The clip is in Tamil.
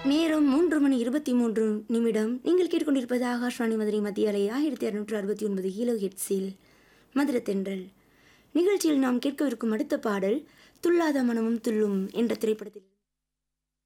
நேரம் 3:23 நீங்கள் கேட்டுக்கொண்டிருப்பது ஆகாஷ்வாணி மதுரை மத்திய அலை 1669 கிலோ ஹெட்ஸில் மதுர தென்றல் நிகழ்ச்சியில் நாம் கேட்கவிருக்கும் அடுத்த பாடல் துள்ளாத மனமும் துள்ளும் என்ற திரைப்படத்தில்